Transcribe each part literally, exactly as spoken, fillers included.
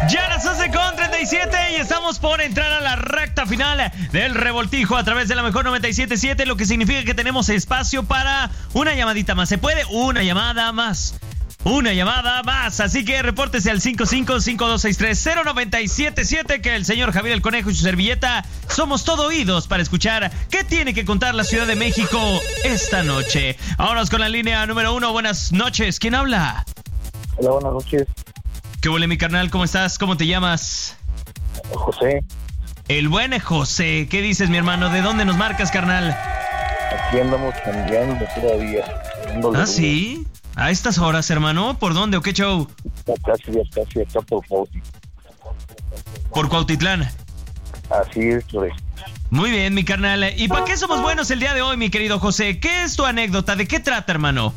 Ya las once con treinta y siete y estamos por entrar a la recta final del revoltijo a través de la mejor noventa y siete punto siete, lo que significa que tenemos espacio para una llamadita más. ¿Se puede? Una llamada más. Una llamada más, así que repórtese al cinco cinco cinco dos seis tres cero nueve siete siete, que el señor Javier el Conejo y su servilleta somos todo oídos para escuchar qué tiene que contar la Ciudad de México esta noche. Vámonos con la línea número uno. Buenas noches, ¿quién habla? Hola, buenas noches. ¿Qué huele, mi carnal? ¿Cómo estás? ¿Cómo te llamas? José. El buen José. ¿Qué dices, mi hermano? ¿De dónde nos marcas, carnal? Aquí andamos cambiando todavía. ¿Ah, sí? ¿A estas horas, hermano? ¿Por dónde o qué show? Casi, ya casi acá por Cuautitlán. ¿Por Cuautitlán? Así es, José. Muy bien, mi carnal. ¿Y para qué somos buenos el día de hoy, mi querido José? ¿Qué es tu anécdota? ¿De qué trata, hermano?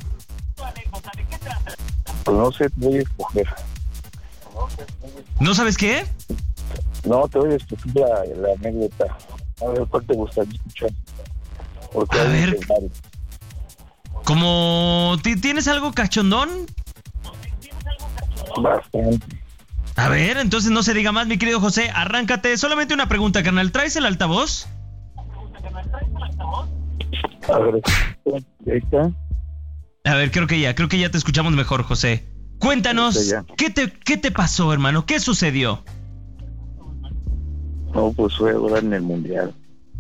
Pues no sé, te voy a escoger. ¿No sabes qué? No, te voy a escoger la, la anécdota. A ver, ¿cuál te gustaría escuchar? Porque a hay ver, ¿como tienes algo cachondón? Bastante. A ver, entonces no se diga más, mi querido José. Arráncate. Solamente una pregunta, carnal. ¿Traes el altavoz? A ver, ahí está. A ver, creo que ya, creo que ya te escuchamos mejor, José. Cuéntanos, ¿qué te, qué te pasó, hermano? ¿Qué sucedió? No, pues fue ahora en el Mundial.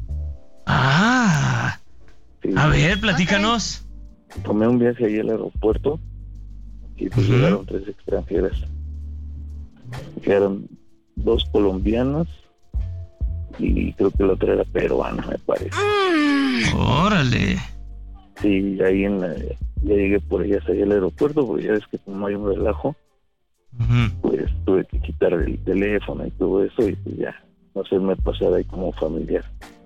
Ah, sí. A ver, platícanos. Tomé un viaje ahí al aeropuerto y pues uh-huh. llegaron tres extranjeras. Llegaron dos colombianas y creo que la otra era peruana, me parece. Mm. Órale. Sí, ahí en la, ya llegué por ellas ahí al aeropuerto, porque ya ves que como hay un relajo, uh-huh. pues tuve que quitar el teléfono y todo eso y pues ya, no hacerme pasar ahí como familiar.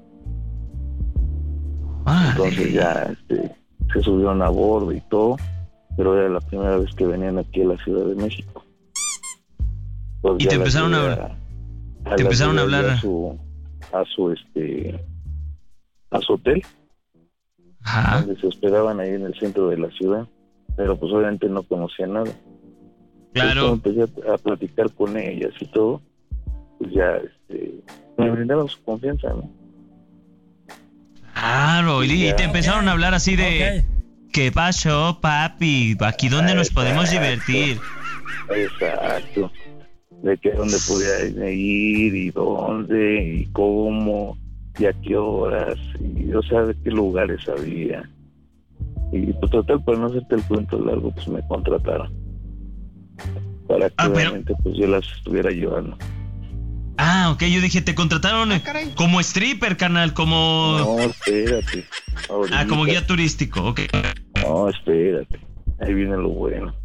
Vale. Entonces ya este, se subieron a bordo y todo, pero era la primera vez que venían aquí a la Ciudad de México. Pues y te empezaron a, a, a te empezaron a hablar a su, a su este a su hotel. Ajá. Donde se hospedaban ahí en el centro de la ciudad, pero pues obviamente no conocía nada. Claro. Entonces, empecé a, a platicar con ellas y todo, pues ya este, me brindaron su confianza, ¿no? Claro, y, y ya, te empezaron okay. a hablar así de okay. ¿qué pasó, papi? ¿Aquí dónde nos podemos divertir? Exacto. De que dónde podía ir y dónde y cómo y a qué horas, y o sea, de qué lugares había. Y pues total, para no hacerte el cuento largo, pues me contrataron. Para que ah, obviamente pero... pues yo las estuviera llevando. Ah, ok, yo dije, te contrataron ah, como stripper, canal, como... No, espérate. Ahorita. Ah, como guía turístico, ok. No, espérate. Ahí viene lo bueno.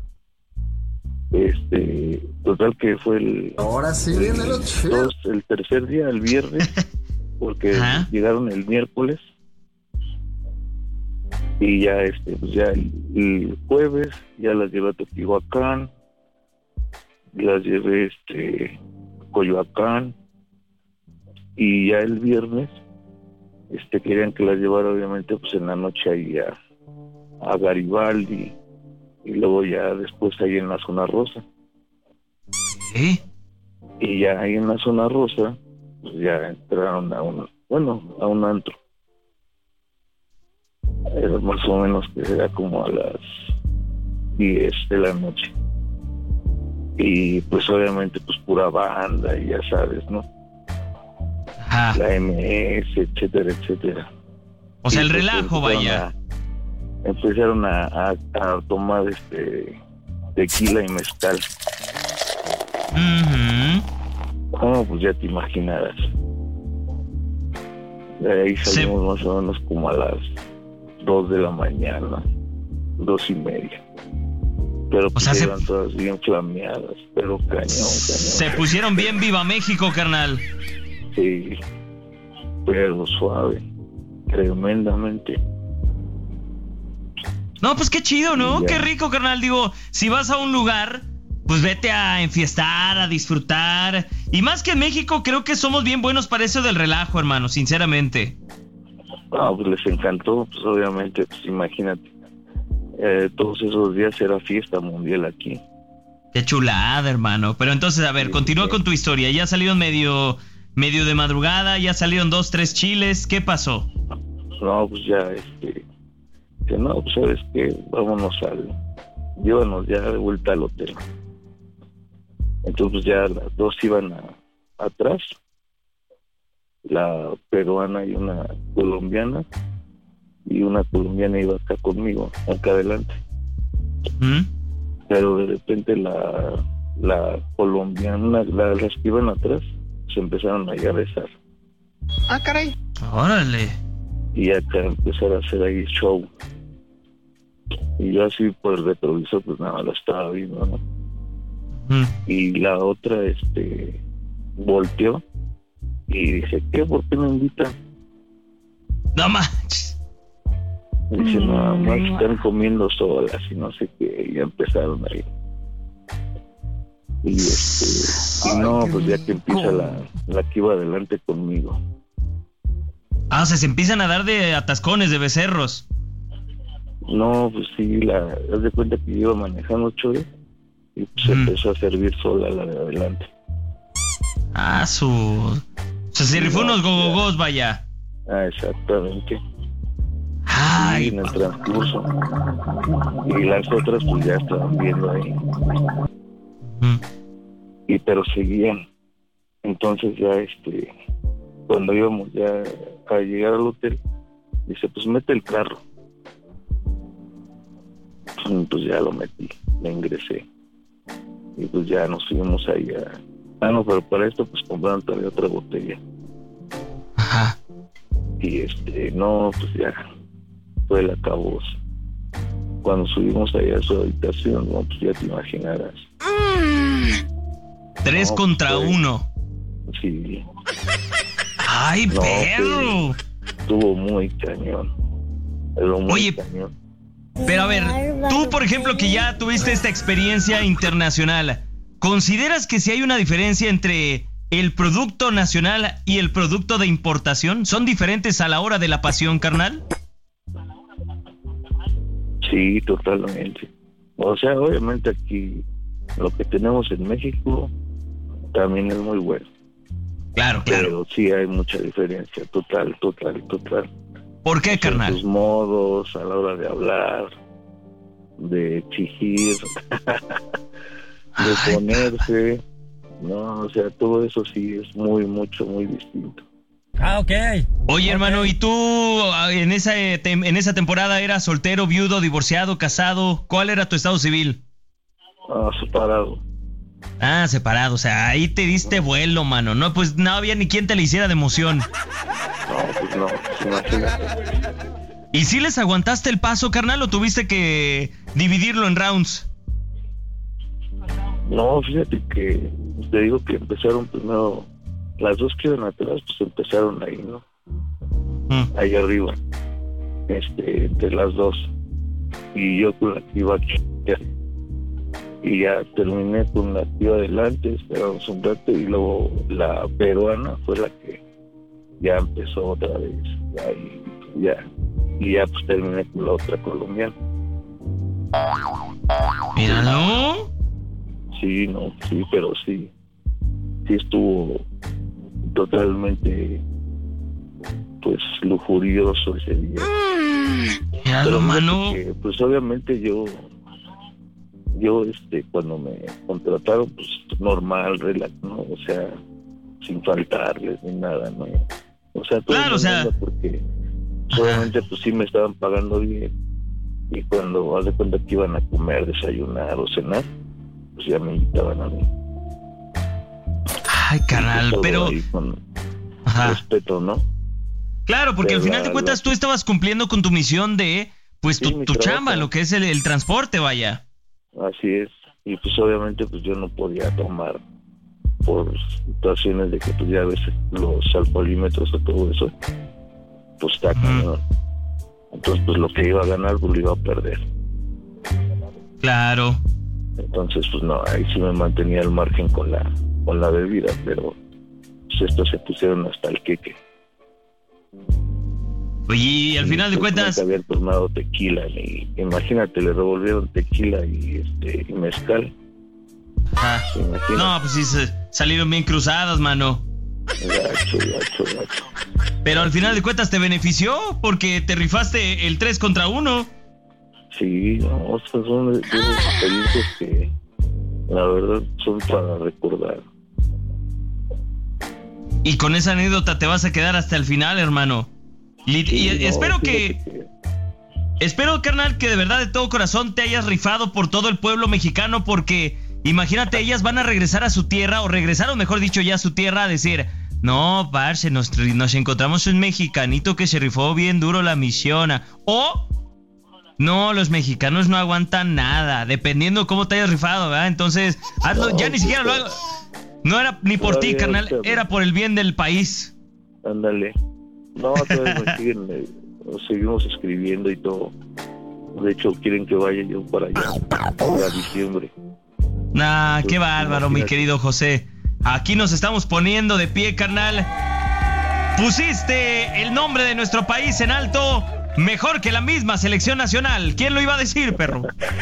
Este, total que fue el... Ahora sí el, viene lo chido. Dos, el tercer día, el viernes. Porque ajá. llegaron el miércoles y ya este pues ya el, el jueves ya las llevé a Teotihuacán, las llevé este a Coyoacán y ya el viernes este querían que las llevara obviamente pues en la noche ahí a, a Garibaldi y luego ya después ahí en la zona rosa. ¿Eh? Y ya ahí en la zona rosa pues ya entraron a un, bueno, a un antro. Era más o menos que era como a las diez de la noche. Y pues obviamente pues pura banda y ya sabes, ¿no? Ajá. La M S, etcétera, etcétera. O sea, y el pues relajo, vaya. A, empezaron a, a, a tomar este tequila y mezcal. Mhm. Oh, pues ya te imaginarás. De ahí salimos sí. más o menos como a las dos de la mañana, dos y media. Pero pues o sea, eran se... todas bien flameadas, pero cañón, cañón. Se cañón. pusieron bien viva México, carnal. Sí, pero suave, tremendamente. No, pues qué chido, ¿no? Qué rico, carnal. Digo, si vas a un lugar... pues vete a enfiestar, a disfrutar. Y más que en México, creo que somos bien buenos para eso del relajo, hermano, sinceramente. No, pues les encantó, pues obviamente, pues imagínate. Eh, todos esos días era fiesta mundial aquí. Qué chulada, hermano. Pero entonces, a ver, Sí, continúa sí. con tu historia. Ya salieron medio, medio de madrugada, ya salieron dos, tres chiles. ¿Qué pasó? No, pues ya, este, que no, pues sabes que vámonos al, llévanos ya de vuelta al hotel. Entonces ya las dos iban a, atrás, la peruana y una colombiana, y una colombiana iba acá conmigo, acá adelante. ¿Mm? Pero de repente la, la colombiana, la, las que iban atrás, se empezaron a ir a besar. Ah, caray. Órale. Y acá empezar a hacer ahí show. Y yo así por el retrovisor, pues nada, lo estaba viendo, ¿no? ¿Mm? Y la otra, este, volteó y dije, ¿qué? ¿Por qué me invitan? No manches. Y dice, Mm, no, más no. están comiendo solas y no sé qué, y ya empezaron ahí. Y este, y Ay, no, qué pues ya que empieza rico. la, la que iba adelante conmigo. Ah, o sea, se empiezan a dar de atascones, de becerros. No, pues sí, la, haz de cuenta que yo iba manejando Chore y pues Mm. empezó a servir sola la de adelante. Ah, su... O sea, se rifó No, unos ya. gogogos, vaya. Ah, exactamente. Ay, Sí, en el transcurso. Y las otras pues ya estaban viendo ahí. mm, Y pero seguían. Entonces ya este, cuando íbamos ya a llegar al hotel, dice, pues mete el carro. Y pues ya lo metí, me ingresé. Y pues ya nos fuimos ahí a... Ah, no, pero para esto pues compraron todavía otra botella. ajá. Y este, no, pues ya fue el acabose. Cuando subimos ahí a su habitación, no, pues ya te imaginarás. Tres No, contra pues, uno. Sí, Ay, No, perro. estuvo muy cañón. Pero muy Oye, cañón. Pero a ver, tú por ejemplo que ya tuviste esta experiencia internacional, ¿consideras que si hay una diferencia entre el producto nacional y el producto de importación? ¿Son diferentes a la hora de la pasión, carnal? Sí, totalmente. O sea, obviamente aquí lo que tenemos en México también es muy bueno. Claro, claro. Pero sí hay mucha diferencia, total, total, total. ¿Por qué, En carnal? sus modos, a la hora de hablar, de exigir, de Ay, ponerse, no, o sea, todo eso sí es muy, mucho, muy distinto. Ah, ok. Oye, Ok. hermano, ¿y tú ah, en esa, eh, tem- en esa temporada eras soltero, viudo, divorciado, casado? ¿Cuál era tu estado civil? Ah, separado. Ah, separado, o sea, ahí te diste vuelo, mano. No, pues no había ni quien te le hiciera de emoción. No, pues no, pues imagínate. ¿Y si les aguantaste el paso, carnal, o tuviste que dividirlo en rounds? No, fíjate que te digo que empezaron primero, las dos que iban atrás, pues empezaron ahí, ¿no? Mm. Ahí arriba, este, entre las dos. Y yo con la que iba aquí. Y ya terminé con la que iba adelante, esperamos un rato, y luego la peruana fue la que ya empezó otra vez. Ya, y ya, y ya pues terminé con la otra colombiana. Míralo. Sí, no, sí, pero sí, sí estuvo totalmente, pues, lujurioso ese día. Míralo, Pero fíjate mano. que, pues, obviamente yo, yo, este, cuando me contrataron, pues, normal, relax, ¿no? O sea, sin faltarles ni nada, ¿no? O sea, todo Claro, o sea- mundo, porque pues, obviamente, pues, sí me estaban pagando bien. Y cuando haz de cuenta que iban a comer, desayunar o cenar, pues ya me invitaban a mí. Ay, carnal, Todo pero... ahí con Ajá. respeto, ¿no? Claro, porque al Pero final de la- cuentas la- tú estabas cumpliendo con tu misión de, pues, Sí, tu, mi tu trabajo. chamba, lo que es el, el transporte, vaya. Así es. Y pues obviamente pues yo no podía tomar por situaciones de que pues ya ves los alcoholímetros o todo eso, pues está Ujú. cañón. Entonces pues lo que iba a ganar pues lo iba a perder. Claro. Entonces pues no, ahí sí me mantenía al margen con la con la bebida, pero pues estos se pusieron hasta el queque. Oye, y al Y, final de pues, cuentas... nunca habían tomado tequila, ni imagínate, le revolvieron tequila y este y mezcal. Ah. No, pues sí, se salieron bien cruzadas, mano. Gacho, gacho, gacho. Pero al final de cuentas te benefició porque te rifaste el tres contra uno. Sí, no, esas son de esas experiencias que la verdad son para recordar. Y con esa anécdota te vas a quedar hasta el final, hermano. Y, Sí, y no, espero fíjate que... que- Espero, carnal, que de verdad de todo corazón te hayas rifado por todo el pueblo mexicano, porque imagínate, ellas van a regresar a su tierra, o regresaron, mejor dicho, ya a su tierra, a decir, no, parce, nos, nos encontramos un mexicanito que se rifó bien duro la misión. O, no, los mexicanos no aguantan nada, dependiendo cómo te hayas rifado, ¿verdad? Entonces, hazlo, No, ya ni sí, siquiera lo pero- hago. No era ni por ti, Todavía carnal, está bien. era por el bien del país. Ándale. No, todavía me siguen, eh, nos seguimos escribiendo y todo. De hecho, quieren que vaya yo para allá, para diciembre. Nah, qué Pues, bárbaro, mi imagínate. querido José. Aquí nos estamos poniendo de pie, carnal. Pusiste el nombre de nuestro país en alto, mejor que la misma selección nacional. ¿Quién lo iba a decir, perro?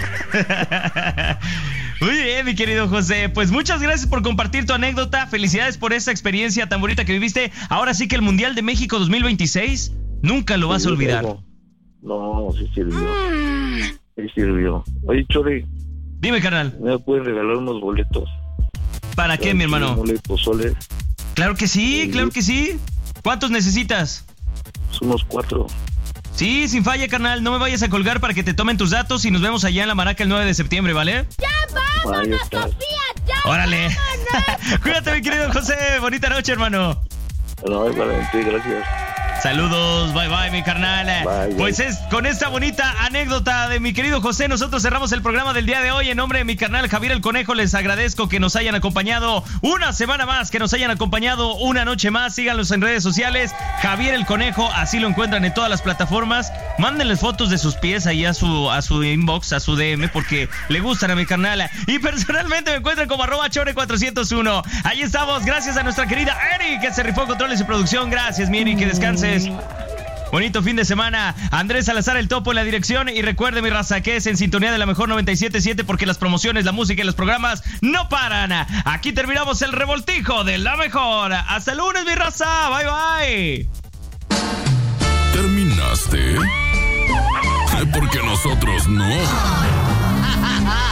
Muy bien, mi querido José. Pues muchas gracias por compartir tu anécdota. Felicidades por esa experiencia tan bonita que viviste. Ahora sí que el Mundial de México dos mil veintiséis nunca lo vas a Sí, olvidar. luego. No, sí sirvió. Sí sirvió. Oye, Chore, Dime, carnal. ¿me pueden regalar unos boletos? ¿Para qué, mi hermano? Mole, pozole, Claro que sí, Sí. claro que sí. ¿Cuántos necesitas? son unos cuatro. Sí, sin falla, carnal. No me vayas a colgar para que te tomen tus datos y nos vemos allá en la Maraca el nueve de septiembre, ¿vale? Ahí está. ¡Órale! Cuídate, mi querido José. Bonita noche, hermano. No, igualmente, gracias. Saludos, bye bye, mi carnal. Bye, bye. Pues es con esta bonita anécdota de mi querido José, nosotros cerramos el programa del día de hoy. En nombre de mi carnal Javier el Conejo, les agradezco que nos hayan acompañado una semana más, que nos hayan acompañado una noche más. Síganlos en redes sociales, Javier el Conejo, así lo encuentran en todas las plataformas. Mándenles fotos de sus pies ahí a su, a su inbox, a su D M, porque le gustan a mi carnal. Y personalmente me encuentran como arroba chore cuatrocientos uno. Ahí estamos, gracias a nuestra querida Eri, que se rifó controles y producción. Gracias, mi Eri, que descanses. Bonito fin de semana. Andrés Salazar el Topo en la dirección. Y recuerde, mi raza, que es en sintonía de la mejor noventa y siete punto siete, porque las promociones, la música y los programas no paran. Aquí terminamos el revoltijo de la mejor. Hasta el lunes, mi raza. Bye bye. ¿Terminaste? Porque nosotros no.